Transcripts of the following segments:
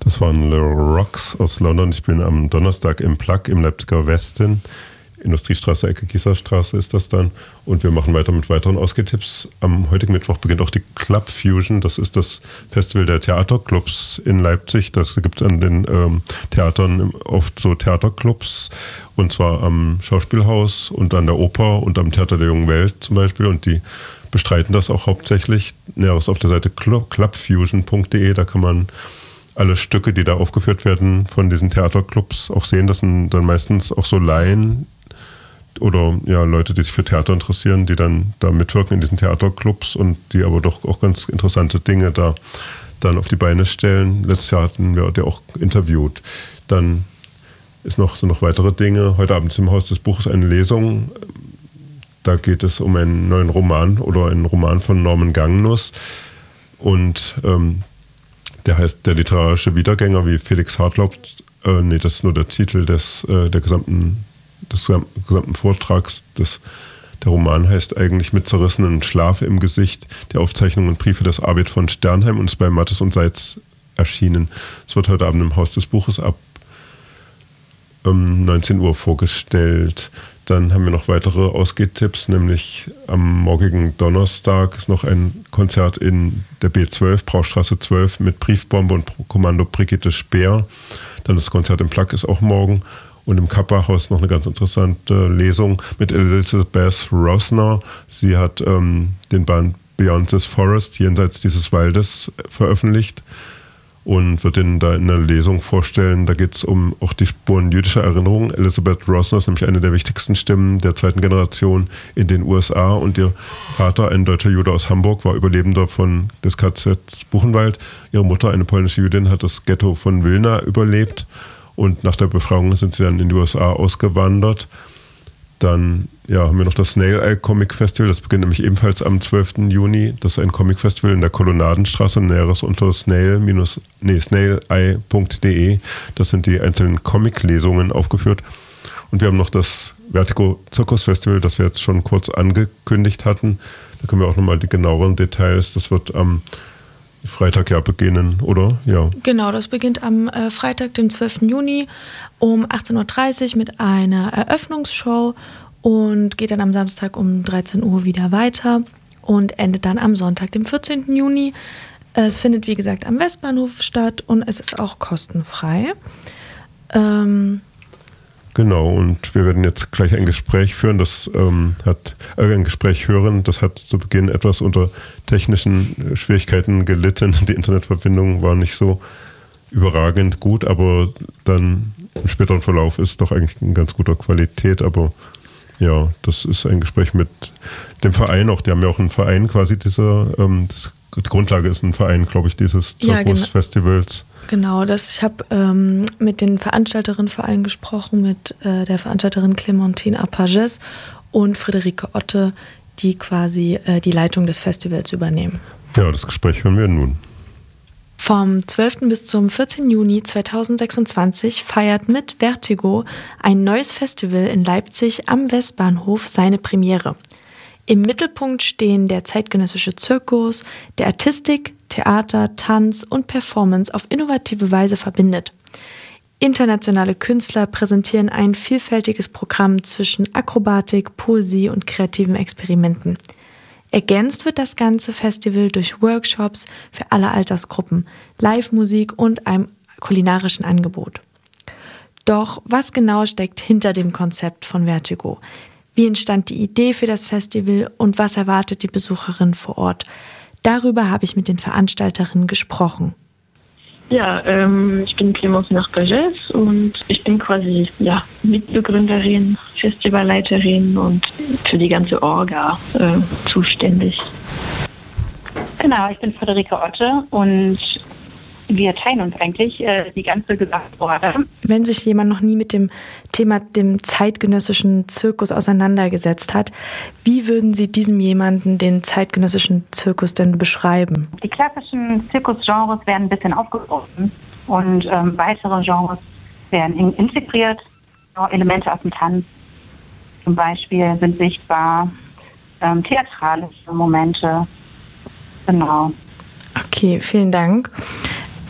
Das waren Le Rocks aus London. Ich bin am Donnerstag im Plug im Leipziger Westen. Industriestraße, Ecke Gießerstraße ist das dann. Und wir machen weiter mit weiteren Ausgehtipps. Am heutigen Mittwoch beginnt auch die Club Fusion. Das ist das Festival der Theaterclubs in Leipzig. Das gibt es an den Theatern oft so Theaterclubs. Und zwar am Schauspielhaus und an der Oper und am Theater der Jungen Welt zum Beispiel. Und die bestreiten das auch hauptsächlich. Näheres auf der Seite clubfusion.de. Da kann man alle Stücke, die da aufgeführt werden von diesen Theaterclubs auch sehen. Das sind dann meistens auch so Laien oder ja, Leute, die sich für Theater interessieren, die dann da mitwirken in diesen Theaterclubs und die aber doch auch ganz interessante Dinge da dann auf die Beine stellen. Letztes Jahr hatten wir die auch interviewt. Dann sind noch weitere Dinge. Heute Abend ist im Haus des Buches eine Lesung. Da geht es um einen neuen Roman oder einen Roman von Norman Gangnuss. Und der heißt Der literarische Wiedergänger, wie Felix Hartlaub. Das ist nur der Titel des gesamten Vortrags. Der Roman heißt eigentlich Mit zerrissenen Schlaf im Gesicht, die Aufzeichnungen und Briefe des Arvid von Sternheim und ist bei Mattes und Seitz erschienen. Es wird heute Abend im Haus des Buches ab 19 Uhr vorgestellt. Dann haben wir noch weitere Ausgehtipps, nämlich am morgigen Donnerstag ist noch ein Konzert in der B12, Braustraße 12 mit Briefbombe und Kommando Brigitte Speer. Dann das Konzert im Plug ist auch morgen. Und im Kappachhaus noch eine ganz interessante Lesung mit Elizabeth Rosner. Sie hat den Band Beyond this Forest, jenseits dieses Waldes, veröffentlicht und wird ihn da in einer Lesung vorstellen. Da geht es um auch die Spuren jüdischer Erinnerung. Elizabeth Rosner ist nämlich eine der wichtigsten Stimmen der zweiten Generation in den USA und ihr Vater, ein deutscher Jude aus Hamburg, war Überlebender des KZ Buchenwald. Ihre Mutter, eine polnische Jüdin, hat das Ghetto von Wilna überlebt und nach der Befragung sind sie dann in die USA ausgewandert. Dann haben wir noch das Snail Eye Comic Festival. Das beginnt nämlich ebenfalls am 12. Juni. Das ist ein Comic Festival in der Kolonnadenstraße. Näheres unter snaileye.de. Das sind die einzelnen Comic-Lesungen aufgeführt. Und wir haben noch das Vertigo Zirkus Festival, das wir jetzt schon kurz angekündigt hatten. Da können wir auch nochmal die genaueren Details. Das wird am Freitag beginnen, oder? Ja. Genau, das beginnt am Freitag, dem 12. Juni um 18.30 Uhr mit einer Eröffnungsshow und geht dann am Samstag um 13 Uhr wieder weiter und endet dann am Sonntag, dem 14. Juni. Es findet, wie gesagt, am Westbahnhof statt und es ist auch kostenfrei. Genau, und wir werden jetzt gleich ein Gespräch führen. Das hat zu Beginn etwas unter technischen Schwierigkeiten gelitten. Die Internetverbindung war nicht so überragend gut, aber dann im späteren Verlauf ist doch eigentlich in ganz guter Qualität. Aber ja, das ist ein Gespräch mit dem Verein auch. Die haben ja auch einen Verein quasi, die Grundlage ist ein Verein, glaube ich, dieses Zirkusfestivals. Genau, ich habe mit den Veranstalterinnenvereinen gesprochen, mit der Veranstalterin Clementine Apages und Friederike Otte, die quasi die Leitung des Festivals übernehmen. Ja, das Gespräch hören wir nun. Vom 12. bis zum 14. Juni 2026 feiert mit Vertigo ein neues Festival in Leipzig am Westbahnhof seine Premiere. Im Mittelpunkt stehen der zeitgenössische Zirkus, der Artistik, Theater, Tanz und Performance auf innovative Weise verbindet. Internationale Künstler präsentieren ein vielfältiges Programm zwischen Akrobatik, Poesie und kreativen Experimenten. Ergänzt wird das ganze Festival durch Workshops für alle Altersgruppen, Live-Musik und einem kulinarischen Angebot. Doch was genau steckt hinter dem Konzept von Vertigo? Wie entstand die Idee für das Festival und was erwartet die Besucherin vor Ort? Darüber habe ich mit den Veranstalterinnen gesprochen. Ja, ich bin Clementine Apages und ich bin quasi Mitbegründerin, Festivalleiterin und für die ganze Orga zuständig. Genau, ich bin Friederike Otte und wir teilen uns eigentlich die ganze Gesamtorga. Wenn sich jemand noch nie mit dem Thema dem zeitgenössischen Zirkus auseinandergesetzt hat, wie würden Sie diesem jemanden den zeitgenössischen Zirkus denn beschreiben? Die klassischen Zirkusgenres werden ein bisschen aufgebrochen und weitere Genres werden integriert. Elemente aus dem Tanz zum Beispiel sind sichtbar, theatralische Momente. Genau. Okay, vielen Dank.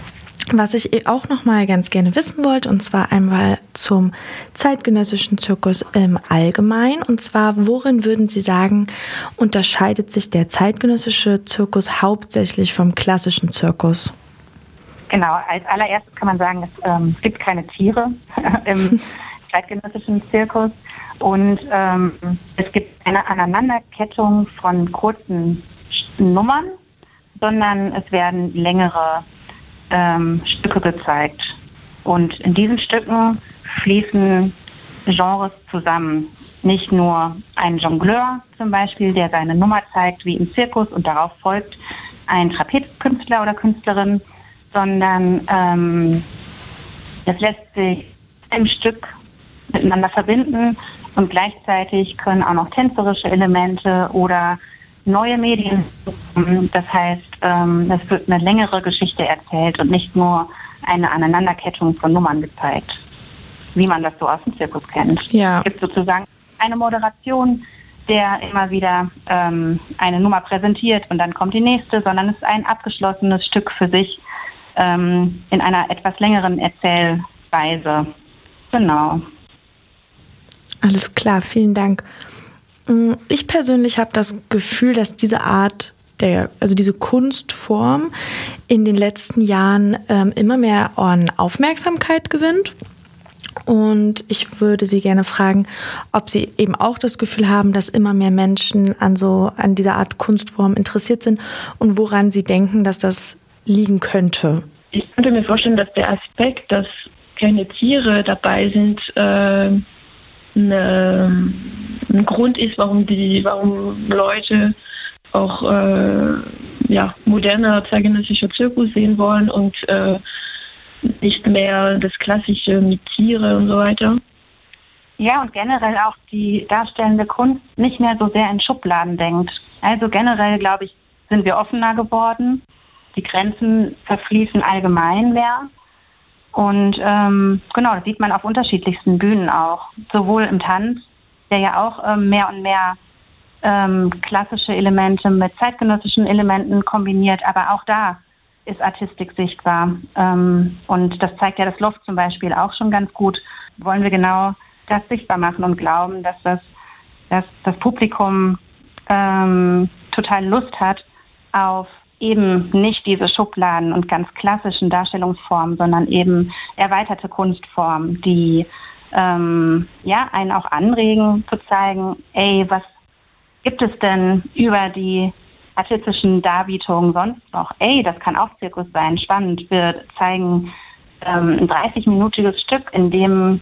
Was ich auch noch mal ganz gerne wissen wollte, und zwar einmal zum zeitgenössischen Zirkus im Allgemeinen. Und zwar, worin würden Sie sagen, unterscheidet sich der zeitgenössische Zirkus hauptsächlich vom klassischen Zirkus? Genau, als allererstes kann man sagen, es gibt keine Tiere im zeitgenössischen Zirkus und es gibt eine Aneinanderkettung von kurzen Nummern, sondern es werden längere Stücke gezeigt. Und in diesen Stücken fließen Genres zusammen. Nicht nur ein Jongleur zum Beispiel, der seine Nummer zeigt wie im Zirkus und darauf folgt ein Trapezkünstler oder Künstlerin, sondern das lässt sich im Stück miteinander verbinden und gleichzeitig können auch noch tänzerische Elemente oder neue Medien, das heißt, es wird eine längere Geschichte erzählt und nicht nur eine Aneinanderkettung von Nummern gezeigt, wie man das so aus dem Zirkus kennt. Ja. Es gibt sozusagen eine Moderation, der immer wieder eine Nummer präsentiert und dann kommt die nächste, sondern es ist ein abgeschlossenes Stück für sich in einer etwas längeren Erzählweise. Genau. Alles klar, vielen Dank. Ich persönlich habe das Gefühl, dass diese Art, diese Kunstform in den letzten Jahren immer mehr an Aufmerksamkeit gewinnt. Und ich würde Sie gerne fragen, ob Sie eben auch das Gefühl haben, dass immer mehr Menschen an dieser Art Kunstform interessiert sind und woran Sie denken, dass das liegen könnte. Ich könnte mir vorstellen, dass der Aspekt, dass keine Tiere dabei sind, ein Grund ist, warum Leute auch moderner zeitgenössischer Zirkus sehen wollen und nicht mehr das Klassische mit Tiere und so weiter. Ja, und generell auch die darstellende Kunst nicht mehr so sehr in Schubladen denkt. Also generell, glaube ich, sind wir offener geworden. Die Grenzen verfließen allgemein mehr. Und das sieht man auf unterschiedlichsten Bühnen auch. Sowohl im Tanz, der ja auch mehr und mehr klassische Elemente mit zeitgenössischen Elementen kombiniert, aber auch da ist Artistik sichtbar. Und das zeigt ja das Loft zum Beispiel auch schon ganz gut. Wollen wir genau das sichtbar machen und glauben, dass das Publikum total Lust hat auf eben nicht diese Schubladen und ganz klassischen Darstellungsformen, sondern eben erweiterte Kunstformen, die einen auch anregen zu zeigen, was gibt es denn über die artistischen Darbietungen sonst noch? Das kann auch Zirkus sein, spannend. Wir zeigen ein 30-minütiges Stück, in dem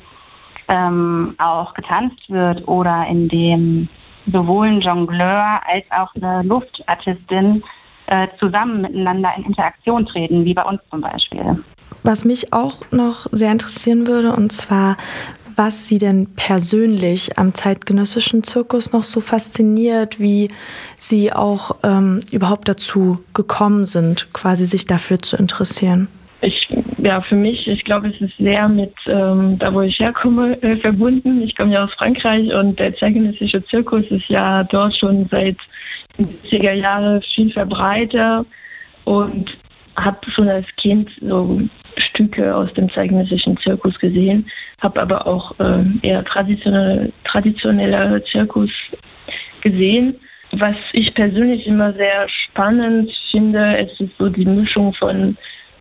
auch getanzt wird oder in dem sowohl ein Jongleur als auch eine Luftartistin zusammen miteinander in Interaktion treten, wie bei uns zum Beispiel. Was mich auch noch sehr interessieren würde, und zwar, was Sie denn persönlich am zeitgenössischen Zirkus noch so fasziniert, wie Sie auch überhaupt dazu gekommen sind, quasi sich dafür zu interessieren. Für mich, ich glaube, es ist sehr mit da, wo ich herkomme, verbunden. Ich komme ja aus Frankreich und der zeitgenössische Zirkus ist ja dort schon seit 70er Jahre viel verbreiter und habe schon als Kind so Stücke aus dem zeitgenössischen Zirkus gesehen, habe aber auch eher traditioneller Zirkus gesehen. Was ich persönlich immer sehr spannend finde, es ist so die Mischung von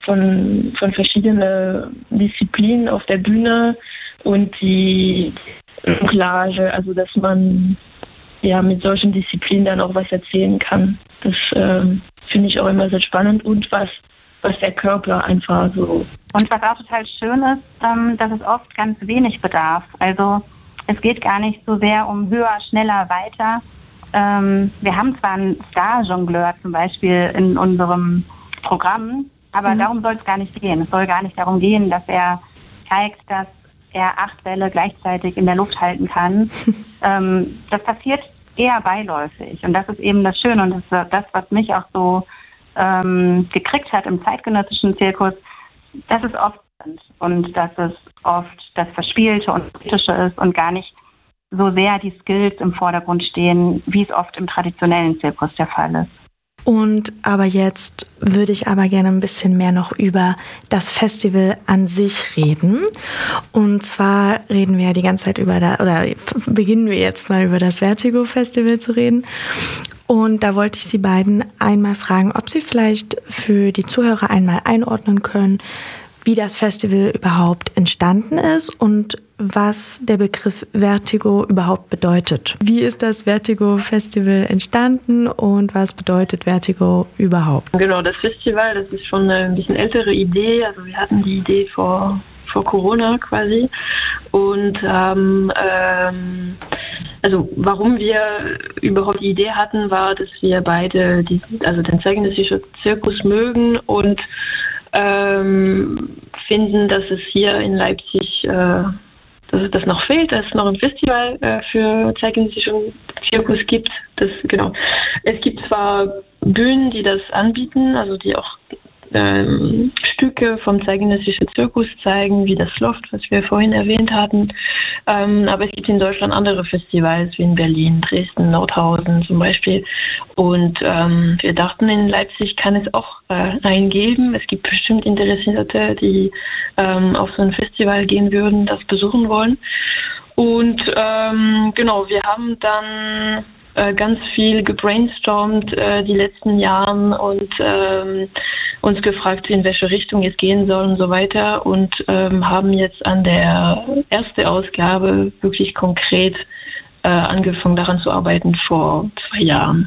verschiedenen Disziplinen auf der Bühne und die Jonglage, also dass man mit solchen Disziplinen dann auch was erzählen kann. Das finde ich auch immer sehr spannend und was der Körper einfach so. Und was auch total schön ist, dass es oft ganz wenig bedarf. Also es geht gar nicht so sehr um höher, schneller, weiter. Wir haben zwar einen Star-Jongleur zum Beispiel in unserem Programm, aber darum soll es gar nicht gehen. Es soll gar nicht darum gehen, dass er zeigt, dass er 8 Bälle gleichzeitig in der Luft halten kann. Das passiert eher beiläufig. Und das ist eben das Schöne und das ist das, was mich auch so gekriegt hat im zeitgenössischen Zirkus, dass es oft sind und dass es oft das Verspielte und Kritische ist und gar nicht so sehr die Skills im Vordergrund stehen, wie es oft im traditionellen Zirkus der Fall ist. Und aber jetzt würde ich aber gerne ein bisschen mehr noch über das Festival an sich reden. Und zwar reden wir ja die ganze Zeit beginnen wir jetzt mal über das Vertigo Festival zu reden. Und da wollte ich Sie beiden einmal fragen, ob Sie vielleicht für die Zuhörer einmal einordnen können, wie das Festival überhaupt entstanden ist und was der Begriff Vertigo überhaupt bedeutet. Wie ist das Vertigo Festival entstanden und was bedeutet Vertigo überhaupt? Genau, das Festival, das ist schon eine ein bisschen ältere Idee. Also wir hatten die Idee vor Corona quasi und also warum wir überhaupt die Idee hatten, war, dass wir beide den zeitgenössischen Zirkus mögen und finden, dass es hier in Leipzig, dass es das noch fehlt, dass es noch ein Festival für zeitgenössischen Zirkus gibt. Es gibt zwar Bühnen, die das anbieten, also die auch Stücke vom zeitgenössischen Zirkus zeigen, wie das Loft, was wir vorhin erwähnt hatten. Aber es gibt in Deutschland andere Festivals, wie in Berlin, Dresden, Nordhausen zum Beispiel. Und wir dachten, in Leipzig kann es auch einen geben. Es gibt bestimmt Interessierte, die auf so ein Festival gehen würden, das besuchen wollen. Und wir haben dann ganz viel gebrainstormt die letzten Jahren und uns gefragt, in welche Richtung es gehen soll und so weiter und haben jetzt an der ersten Ausgabe wirklich konkret angefangen daran zu arbeiten vor 2 Jahren.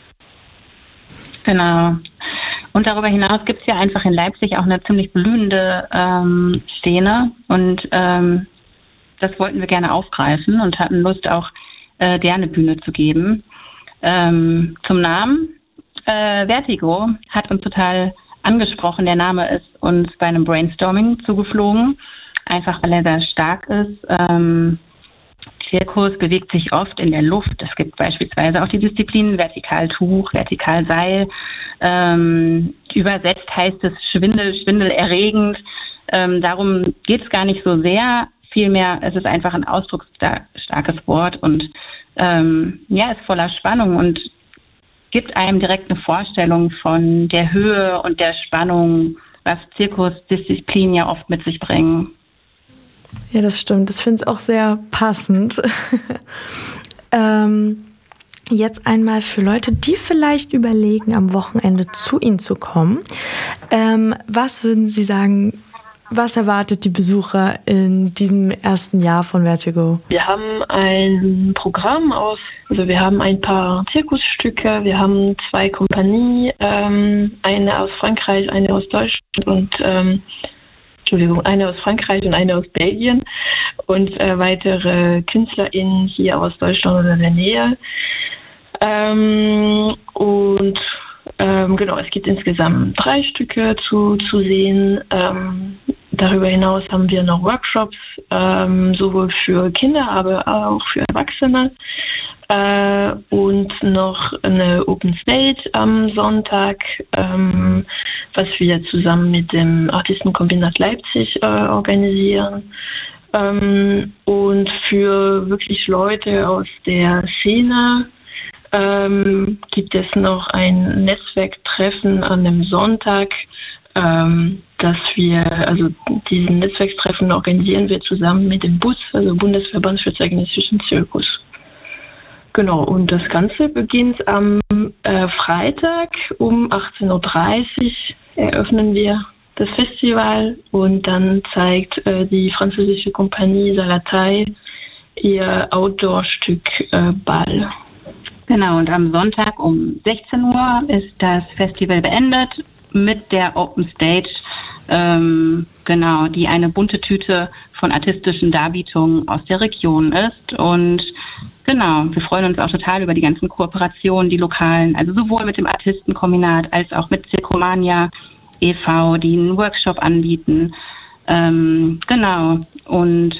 Genau. Und darüber hinaus gibt es ja einfach in Leipzig auch eine ziemlich blühende Szene und das wollten wir gerne aufgreifen und hatten Lust auch der eine Bühne zu geben. Zum Namen Vertigo hat uns total angesprochen. Der Name ist uns bei einem Brainstorming zugeflogen, einfach weil er sehr stark ist. Zirkus bewegt sich oft in der Luft. Es gibt beispielsweise auch die Disziplinen Vertikaltuch, Vertikalseil. Übersetzt heißt es schwindelerregend. Darum geht es gar nicht so sehr. Vielmehr, es ist einfach ein ausdrucksstarkes Wort und ist voller Spannung und gibt einem direkt eine Vorstellung von der Höhe und der Spannung, was Zirkusdisziplinen ja oft mit sich bringen. Ja, das stimmt. Das finde ich auch sehr passend. Jetzt einmal für Leute, die vielleicht überlegen, am Wochenende zu Ihnen zu kommen. Was würden Sie sagen, was erwartet die Besucher in diesem ersten Jahr von Vertigo? Wir haben ein Programm wir haben ein paar Zirkusstücke, wir haben 2 Kompanien, eine aus Frankreich, eine aus Deutschland und eine aus Frankreich und eine aus Belgien und weitere KünstlerInnen hier aus Deutschland oder der Nähe. Es gibt insgesamt 3 Stücke zu sehen. Darüber hinaus haben wir noch Workshops, sowohl für Kinder, aber auch für Erwachsene. Und noch eine Open Stage am Sonntag, was wir zusammen mit dem Artistenkombinat Leipzig organisieren. Und für wirklich Leute aus der Szene gibt es noch ein Netzwerktreffen an einem Sonntag, dass diesen Netzwerktreffen organisieren wir zusammen mit dem BUZ, also Bundesverband für zeitgenössischen Zirkus. Genau, und das Ganze beginnt am Freitag um 18.30 Uhr eröffnen wir das Festival und dann zeigt die französische Kompanie Salatay ihr Outdoor-Stück Ball. Genau, und am Sonntag um 16 Uhr ist das Festival beendet mit der Open Stage, die eine bunte Tüte von artistischen Darbietungen aus der Region ist. Und genau, wir freuen uns auch total über die ganzen Kooperationen, die lokalen, also sowohl mit dem Artistenkombinat als auch mit Circomania e.V., die einen Workshop anbieten. Und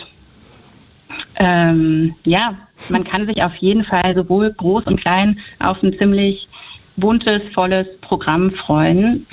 man kann sich auf jeden Fall sowohl groß und klein auf ein ziemlich buntes, volles Programm freuen.